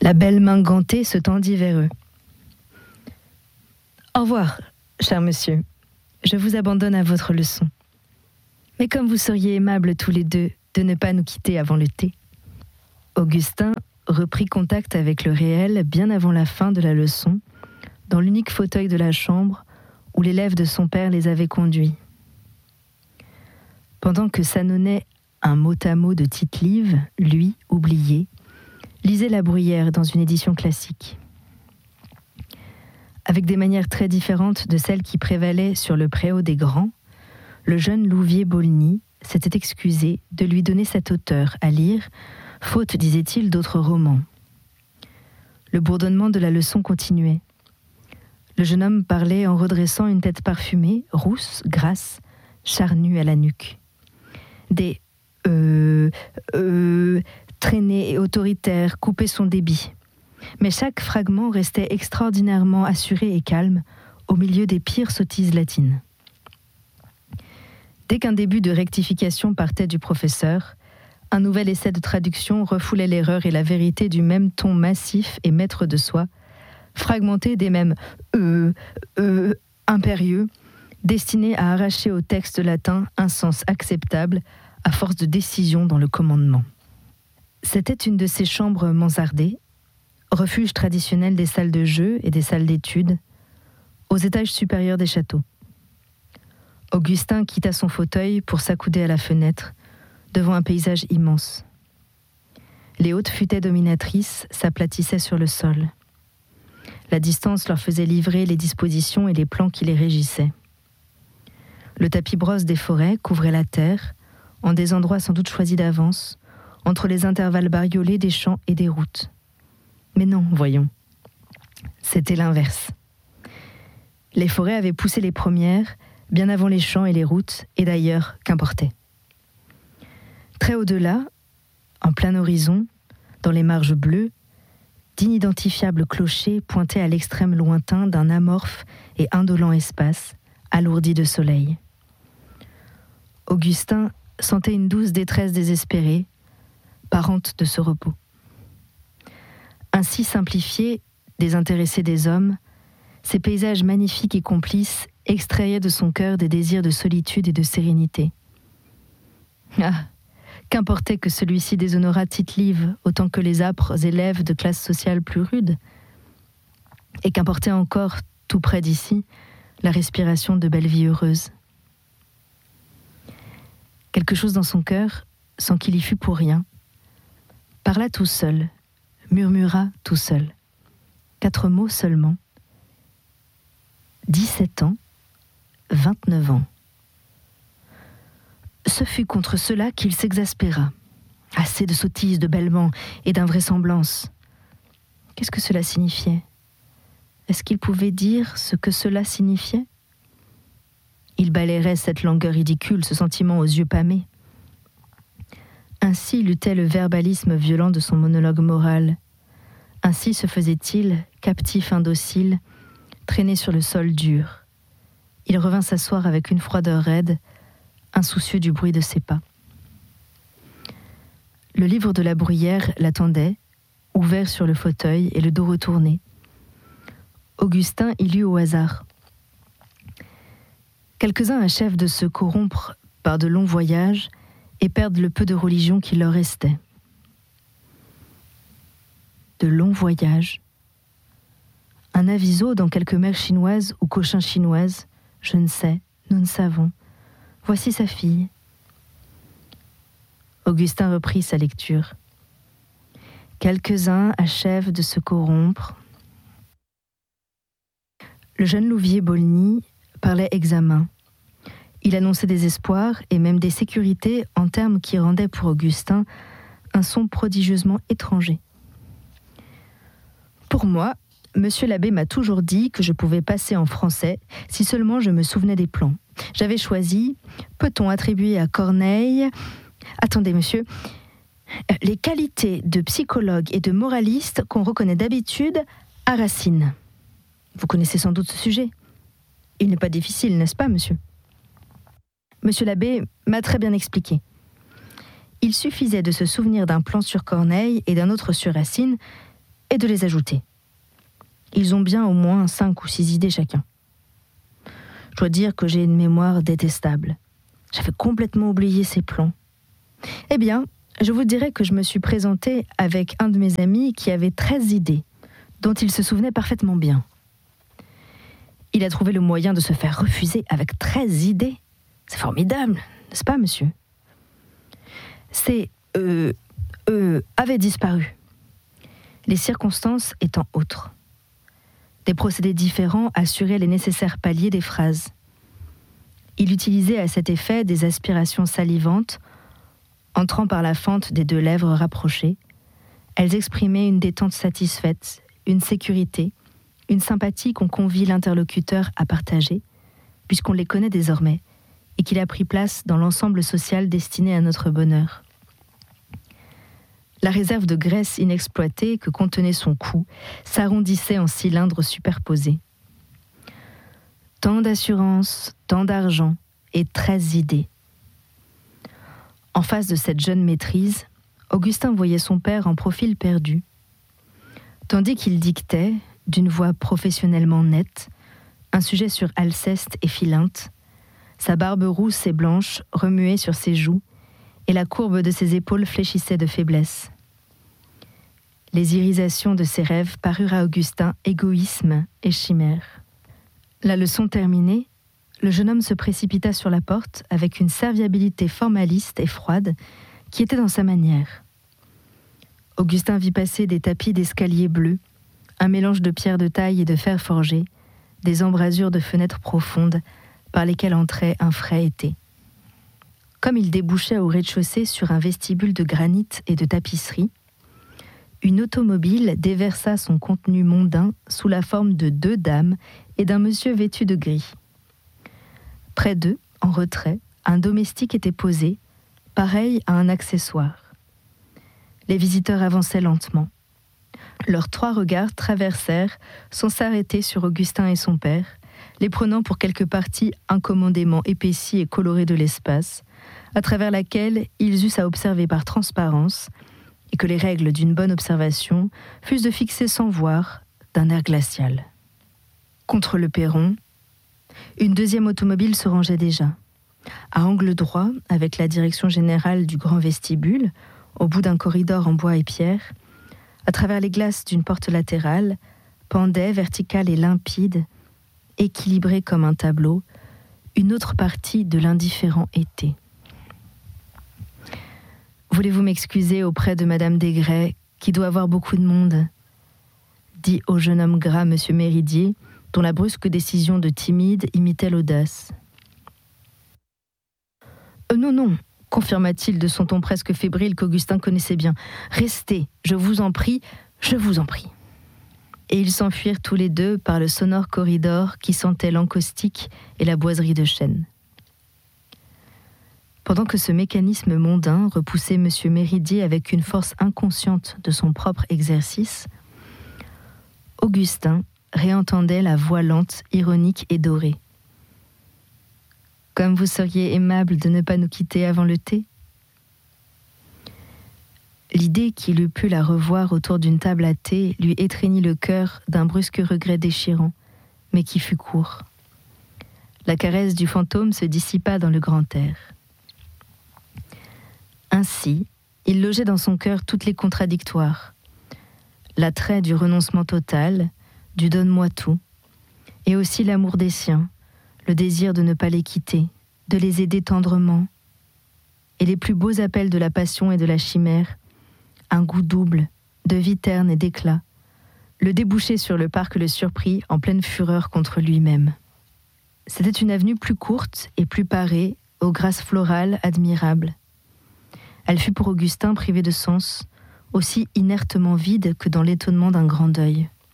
La belle main gantée se tendit vers eux. « Au revoir, cher monsieur. Je vous abandonne à votre leçon. Mais comme vous seriez aimables tous les deux de ne pas nous quitter avant le thé. » Augustin reprit contact avec le réel bien avant la fin de la leçon, dans l'unique fauteuil de la chambre où l'élève de son père les avait conduits. Pendant que s'annonnait un mot-à-mot de Tite-Live, lui, oublié, lisait La Bruyère dans une édition classique. Avec des manières très différentes de celles qui prévalaient sur le préau des grands, le jeune Louviers-Bolny s'était excusé de lui donner cet auteur à lire, faute, disait-il, d'autres romans. Le bourdonnement de la leçon continuait. Le jeune homme parlait en redressant une tête parfumée, rousse, grasse, charnue à la nuque. Des traînés et autoritaires coupaient son débit. Mais chaque fragment restait extraordinairement assuré et calme, au milieu des pires sottises latines. Dès qu'un début de rectification partait du professeur, un nouvel essai de traduction refoulait l'erreur et la vérité du même ton massif et maître de soi, fragmenté des mêmes impérieux, destinés à arracher au texte latin un sens acceptable à force de décision dans le commandement. C'était une de ces chambres mansardées, refuge traditionnel des salles de jeu et des salles d'études, aux étages supérieurs des châteaux. Augustin quitta son fauteuil pour s'accouder à la fenêtre, devant un paysage immense. Les hautes futaies dominatrices s'aplatissaient sur le sol. La distance leur faisait livrer les dispositions et les plans qui les régissaient. Le tapis brosse des forêts couvrait la terre, en des endroits sans doute choisis d'avance, entre les intervalles bariolés des champs et des routes. Mais non, voyons. C'était l'inverse. Les forêts avaient poussé les premières, bien avant les champs et les routes, et d'ailleurs, qu'importait. Très au-delà, en plein horizon, dans les marges bleues, d'inidentifiables clochers pointaient à l'extrême lointain d'un amorphe et indolent espace, alourdi de soleil. Augustin sentait une douce détresse désespérée, parente de ce repos. Ainsi simplifiés, désintéressés des hommes, ces paysages magnifiques et complices extrayaient de son cœur des désirs de solitude et de sérénité. Ah, qu'importait que celui-ci déshonorât Tite-Live autant que les âpres élèves de classes sociales plus rudes, et qu'importait encore, tout près d'ici, la respiration de belles vies heureuses. Quelque chose dans son cœur, sans qu'il y fût pour rien, parla tout seul, murmura tout seul. 4 mots seulement. 17 ans, 29 ans. Ce fut contre cela qu'il s'exaspéra. Assez de sottises, de bêlements et d'invraisemblances. Qu'est-ce que cela signifiait ? Est-ce qu'il pouvait dire ce que cela signifiait ? Il balayerait cette langueur ridicule, ce sentiment aux yeux pâmés. Ainsi luttait le verbalisme violent de son monologue moral. Ainsi se faisait-il, captif indocile, traîné sur le sol dur. Il revint s'asseoir avec une froideur raide, insoucieux du bruit de ses pas. Le livre de La Bruyère l'attendait, ouvert sur le fauteuil et le dos retourné. Augustin y lut au hasard. Quelques-uns achèvent de se corrompre par de longs voyages et perdent le peu de religion qui leur restait. De longs voyages. Un aviso dans quelque mer chinoise ou cochin chinoise, je ne sais, nous ne savons. Voici sa fille. Augustin reprit sa lecture. Quelques-uns achèvent de se corrompre. Le jeune Louviers-Bolny parlait examen. Il annonçait des espoirs et même des sécurités en termes qui rendaient pour Augustin un son prodigieusement étranger. Pour moi, Monsieur l'abbé m'a toujours dit que je pouvais passer en français si seulement je me souvenais des plans. J'avais choisi, peut-on attribuer à Corneille... Attendez, monsieur, les qualités de psychologue et de moraliste qu'on reconnaît d'habitude à Racine. Vous connaissez sans doute ce sujet. Il n'est pas difficile, n'est-ce pas, monsieur ? Monsieur l'abbé m'a très bien expliqué. Il suffisait de se souvenir d'un plan sur Corneille et d'un autre sur Racine, et de les ajouter. Ils ont bien au moins 5 ou 6 idées chacun. Je dois dire que j'ai une mémoire détestable. J'avais complètement oublié ces plans. Eh bien, je vous dirais que je me suis présentée avec un de mes amis qui avait 13 idées, dont il se souvenait parfaitement bien. Il a trouvé le moyen de se faire refuser avec 13 idées. C'est formidable, n'est-ce pas, monsieur ? Ces avaient disparu, les circonstances étant autres. Des procédés différents assuraient les nécessaires paliers des phrases. Il utilisait à cet effet des aspirations salivantes, entrant par la fente des 2 lèvres rapprochées. Elles exprimaient une détente satisfaite, une sécurité, une sympathie qu'on convie l'interlocuteur à partager, puisqu'on les connaît désormais, et qu'il a pris place dans l'ensemble social destiné à notre bonheur. La réserve de graisse inexploitée que contenait son cou s'arrondissait en cylindres superposés. Tant d'assurance, tant d'argent et 13 idées. En face de cette jeune maîtrise, Augustin voyait son père en profil perdu. Tandis qu'il dictait, d'une voix professionnellement nette, un sujet sur Alceste et Philinte, sa barbe rousse et blanche remuait sur ses joues et la courbe de ses épaules fléchissait de faiblesse. Les irisations de ses rêves parurent à Augustin égoïsme et chimère. La leçon terminée, le jeune homme se précipita sur la porte avec une serviabilité formaliste et froide qui était dans sa manière. Augustin vit passer des tapis d'escalier bleus, un mélange de pierres de taille et de fer forgé, des embrasures de fenêtres profondes par lesquelles entrait un frais été. Comme il débouchait au rez-de-chaussée sur un vestibule de granit et de tapisserie, une automobile déversa son contenu mondain sous la forme de 2 dames et d'un monsieur vêtu de gris. Près d'eux, en retrait, un domestique était posé, pareil à un accessoire. Les visiteurs avançaient lentement. Leurs 3 regards traversèrent sans s'arrêter sur Augustin et son père, les prenant pour quelque partie incommodément épaissie et colorée de l'espace, à travers laquelle ils eussent à observer par transparence, et que les règles d'une bonne observation fussent de fixer sans voir, d'un air glacial. Contre le perron, une 2e automobile se rangeait déjà. À angle droit, avec la direction générale du grand vestibule, au bout d'un corridor en bois et pierre, à travers les glaces d'une porte latérale, pendait, verticale et limpide, équilibrée comme un tableau, une autre partie de l'indifférent été. Voulez-vous m'excuser auprès de Madame Desgrais, qui doit avoir beaucoup de monde ? Dit au jeune homme gras Monsieur Méridier, dont la brusque décision de timide imitait l'audace. Non, non, confirma-t-il de son ton presque fébrile qu'Augustin connaissait bien. Restez, je vous en prie, je vous en prie. Et ils s'enfuirent tous les 2 par le sonore corridor qui sentait l'encaustique et la boiserie de chêne. Pendant que ce mécanisme mondain repoussait M. Méridier avec une force inconsciente de son propre exercice, Augustin réentendait la voix lente, ironique et dorée. « Comme vous seriez aimable de ne pas nous quitter avant le thé ?» L'idée qu'il eût pu la revoir autour d'une table à thé lui étreignit le cœur d'un brusque regret déchirant, mais qui fut court. La caresse du fantôme se dissipa dans le grand air. Ainsi, il logeait dans son cœur toutes les contradictoires. L'attrait du renoncement total, du donne-moi tout, et aussi l'amour des siens, le désir de ne pas les quitter, de les aider tendrement, et les plus beaux appels de la passion et de la chimère, un goût double, de vie terne et d'éclat, le débouché sur le parc le surprit en pleine fureur contre lui-même. C'était une avenue plus courte et plus parée, aux grâces florales admirables. Elle fut pour Augustin privée de sens, aussi inertement vide que dans l'étonnement d'un grand deuil.